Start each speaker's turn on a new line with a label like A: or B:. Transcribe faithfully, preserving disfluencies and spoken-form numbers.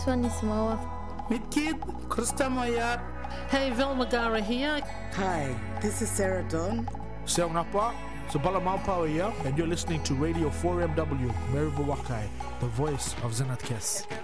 A: Swanismawa.
B: Mit Kid, Krista Mayat.
C: Hey, Vilma Gara here.
D: Hi, this is Sarah Dawn.
E: Seong Napa, Sabala Maupawa here, and you're listening to Radio four M W, Maribu Wakai, the voice of Zenat Kes.